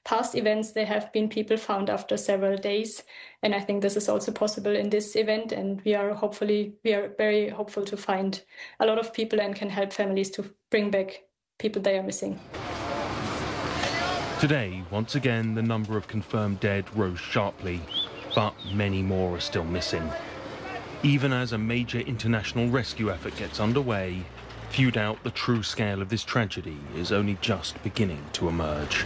past events, there have been people found after several days. And I think this is also possible in this event. And we are very hopeful to find a lot of people and can help families to bring back people they are missing. Today, once again, the number of confirmed dead rose sharply, but many more are still missing. Even as a major international rescue effort gets underway, few doubt the true scale of this tragedy is only just beginning to emerge.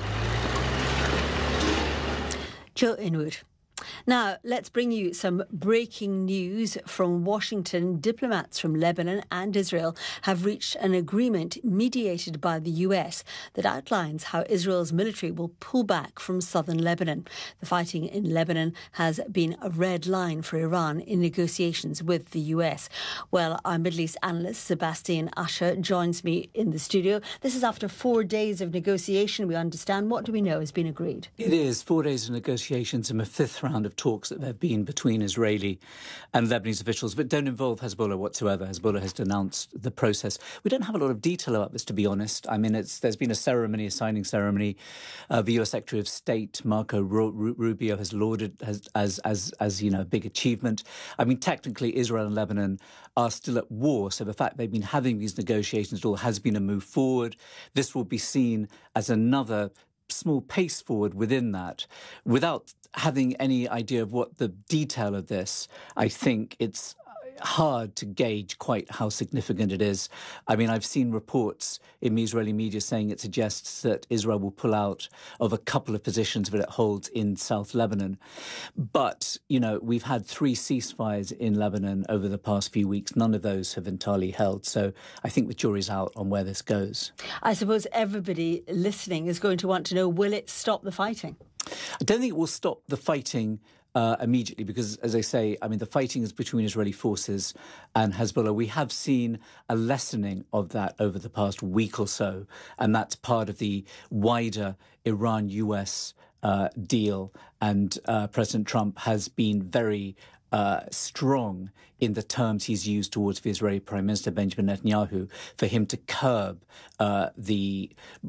Jill Inwood. Now, let's bring you some breaking news from Washington. Diplomats from Lebanon and Israel have reached an agreement mediated by the US that outlines how Israel's military will pull back from southern Lebanon. The fighting in Lebanon has been a red line for Iran in negotiations with the US. Well, our Middle East analyst, Sebastian Usher, joins me in the studio. This is after 4 days of negotiation, we understand. What do we know has been agreed? It is 4 days of negotiations and a fifth round of talks that there have been between Israeli and Lebanese officials, but don't involve Hezbollah whatsoever. Hezbollah has denounced the process. We don't have a lot of detail about this, to be honest. I mean, there's been a signing ceremony. The US Secretary of State, Marco Rubio, has lauded as you know, a big achievement. I mean, technically, Israel and Lebanon are still at war, so the fact they've been having these negotiations at all has been a move forward. This will be seen as another small pace forward within that. Without having any idea of what the detail of this, I think it's hard to gauge quite how significant it is. I mean, I've seen reports in the Israeli media saying it suggests that Israel will pull out of a couple of positions that it holds in South Lebanon. But, you know, we've had 3 ceasefires in Lebanon over the past few weeks. None of those have entirely held. So I think the jury's out on where this goes. I suppose everybody listening is going to want to know, will it stop the fighting? I don't think it will stop the fighting immediately because, as I say, I mean, the fighting is between Israeli forces and Hezbollah. We have seen a lessening of that over the past week or so, and that's part of the wider Iran-US deal. And President Trump has been very strong in the terms he's used towards the Israeli Prime Minister Benjamin Netanyahu for him to curb the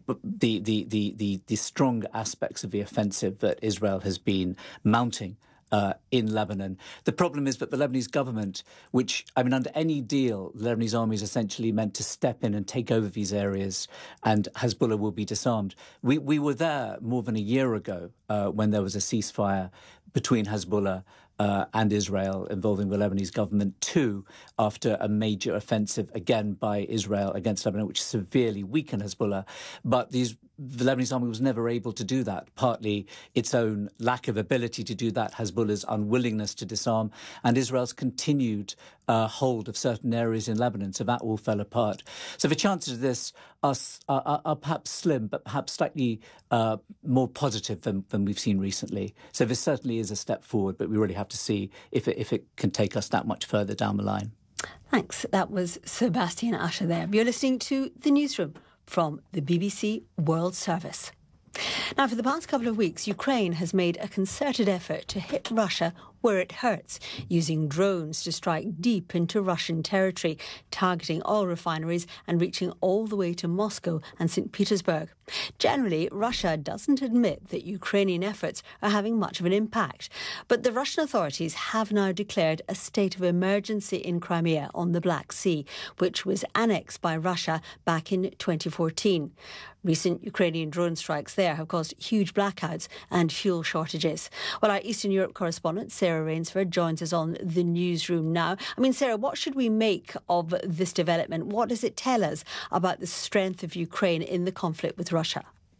strong aspects of the offensive that Israel has been mounting in Lebanon. The problem is that the Lebanese government, which, I mean, under any deal, the Lebanese army is essentially meant to step in and take over these areas and Hezbollah will be disarmed. We were there more than a year ago when there was a ceasefire between Hezbollah and Israel involving the Lebanese government too, after a major offensive again by Israel against Lebanon, which severely weakened Hezbollah. But the Lebanese army was never able to do that, partly its own lack of ability to do that, Hezbollah's unwillingness to disarm, and Israel's continued hold of certain areas in Lebanon. So that all fell apart. So the chances of this are perhaps slim, but perhaps slightly more positive than we've seen recently. So this certainly is a step forward, but we really have to see if it can take us that much further down the line. Thanks. That was Sebastian Usher there. You're listening to The Newsroom from the BBC World Service. Now, for the past couple of weeks, Ukraine has made a concerted effort to hit Russia where it hurts, using drones to strike deep into Russian territory, targeting oil refineries and reaching all the way to Moscow and St. Petersburg. Generally, Russia doesn't admit that Ukrainian efforts are having much of an impact. But the Russian authorities have now declared a state of emergency in Crimea on the Black Sea, which was annexed by Russia back in 2014. Recent Ukrainian drone strikes there have caused huge blackouts and fuel shortages. Well, our Eastern Europe correspondent, Sarah Rainsford, joins us on the newsroom now. I mean, Sarah, what should we make of this development? What does it tell us about the strength of Ukraine in the conflict with Russia?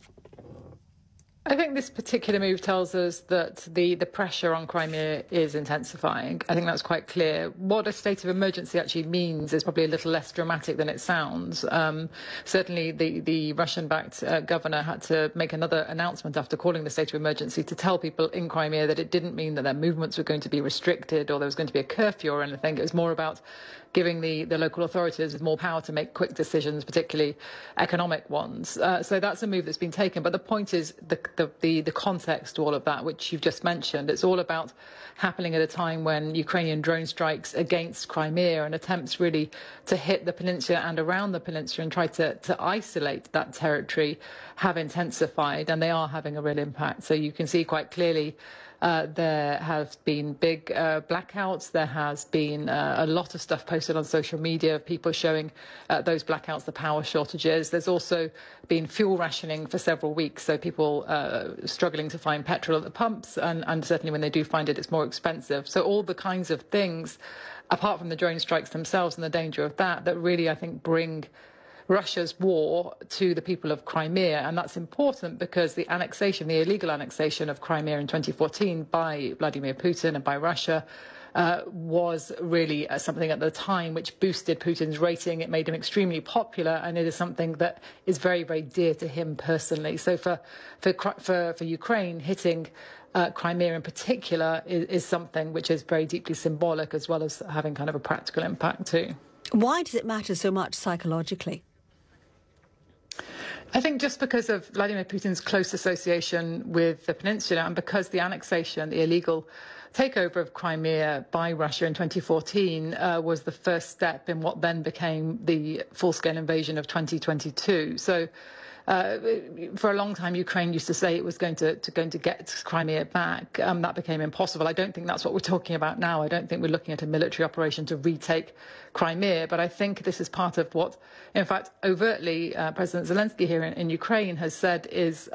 I think this particular move tells us that the pressure on Crimea is intensifying. I think that's quite clear. What a state of emergency actually means is probably a little less dramatic than it sounds. Certainly, the Russian-backed governor had to make another announcement after calling the state of emergency to tell people in Crimea that it didn't mean that their movements were going to be restricted or there was going to be a curfew or anything. It was more about giving the local authorities more power to make quick decisions, particularly economic ones. So that's a move that's been taken. But the point is the context to all of that, which you've just mentioned. It's all about happening at a time when Ukrainian drone strikes against Crimea and attempts really to hit the peninsula and around the peninsula and try to isolate that territory have intensified, and they are having a real impact. So you can see quite clearly there have been big blackouts. There has been a lot of stuff posted on social media of people showing those blackouts, the power shortages. There's also been fuel rationing for several weeks, so people struggling to find petrol at the pumps, and certainly when they do find it, it's more expensive. So all the kinds of things, apart from the drone strikes themselves and the danger of that really, I think, bring Russia's war to the people of Crimea. And that's important because the annexation, the illegal annexation of Crimea in 2014 by Vladimir Putin and by Russia was really something at the time which boosted Putin's rating. It made him extremely popular, and it is something that is very, very dear to him personally. So for Ukraine, hitting Crimea in particular is something which is very deeply symbolic, as well as having kind of a practical impact too. Why does it matter so much psychologically? I think just because of Vladimir Putin's close association with the peninsula, and because the annexation, the illegal takeover of Crimea by Russia in 2014 was the first step in what then became the full-scale invasion of 2022. So for a long time, Ukraine used to say it was going to get Crimea back. That became impossible. I don't think that's what we're talking about now. I don't think we're looking at a military operation to retake Crimea. But I think this is part of what, in fact, overtly President Zelensky here in Ukraine has said is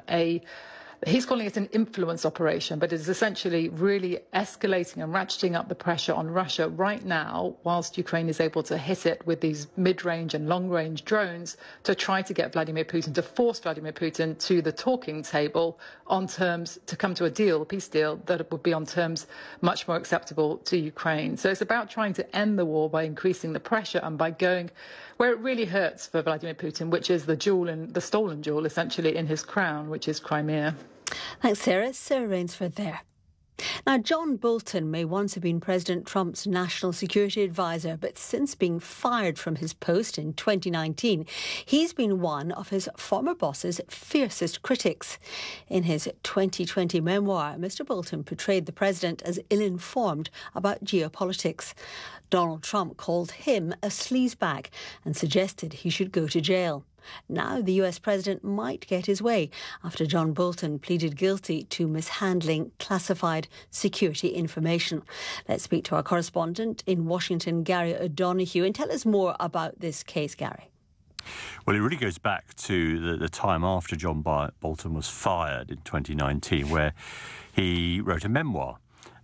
he's calling it an influence operation, but it is essentially really escalating and ratcheting up the pressure on Russia right now, whilst Ukraine is able to hit it with these mid-range and long-range drones to try to get Vladimir Putin, to force Vladimir Putin to the talking table on terms to come to a deal, a peace deal, that would be on terms much more acceptable to Ukraine. So it's about trying to end the war by increasing the pressure and by going where it really hurts for Vladimir Putin, which is the stolen jewel, essentially, in his crown, which is Crimea. Thanks, Sarah. Sarah Rainsford there. Now, John Bolton may once have been President Trump's national security advisor, but since being fired from his post in 2019, he's been one of his former boss's fiercest critics. In his 2020 memoir, Mr. Bolton portrayed the president as ill-informed about geopolitics. Donald Trump called him a sleazebag and suggested he should go to jail. Now the US president might get his way after John Bolton pleaded guilty to mishandling classified security information. Let's speak to our correspondent in Washington, Gary O'Donoghue, and tell us more about this case, Gary. Well, it really goes back to the time after John Bolton was fired in 2019, where he wrote a memoir.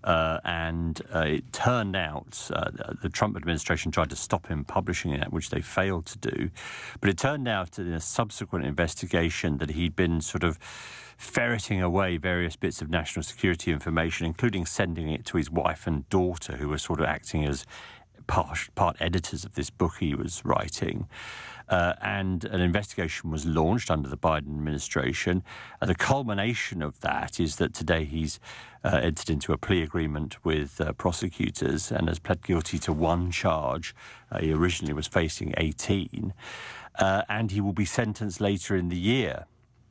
And it turned out the Trump administration tried to stop him publishing it, which they failed to do. But it turned out in a subsequent investigation that he'd been sort of ferreting away various bits of national security information, including sending it to his wife and daughter, who were sort of acting as part editors of this book he was writing. And an investigation was launched under the Biden administration. The culmination of that is that today he's entered into a plea agreement with prosecutors and has pled guilty to one charge. He originally was facing 18, and he will be sentenced later in the year.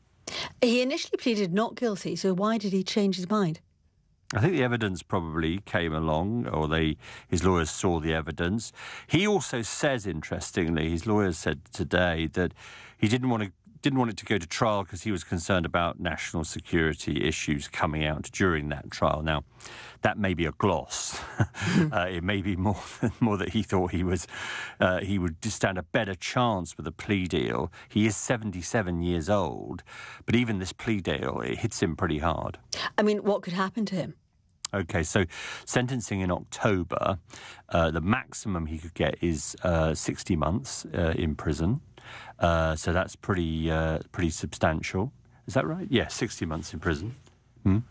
He initially pleaded not guilty, so why did he change his mind? I think the evidence probably came along, or his lawyers saw the evidence. He also says, interestingly, his lawyers said today that he didn't want it to go to trial because he was concerned about national security issues coming out during that trial. Now, that may be a gloss. It may be more that he thought he would stand a better chance with a plea deal. He is 77 years old, but even this plea deal, it hits him pretty hard. I mean, what could happen to him? OK, so sentencing in October, the maximum he could get is 60 months in prison. So that's pretty substantial. Is that right? Yeah, 60 months in prison.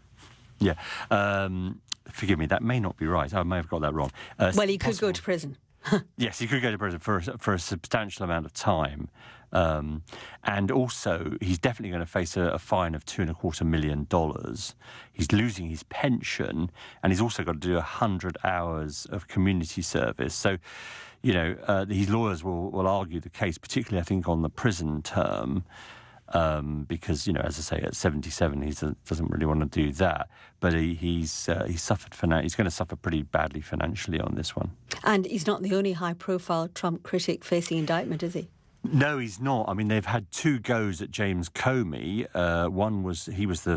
Yeah. Forgive me, that may not be right. I may have got that wrong. Well, he could go to prison. Yes, he could go to prison for a substantial amount of time. And also, he's definitely going to face a fine of $2.25 million. He's losing his pension, and he's also got to do 100 hours of community service. So, his lawyers will argue the case, particularly, I think, on the prison term, because, as I say, at 77, he doesn't really want to do that. But he's suffered he's going to suffer pretty badly financially on this one. And he's not the only high-profile Trump critic facing indictment, is he? No, he's not. I mean, they've had two goes at James Comey. One was he was the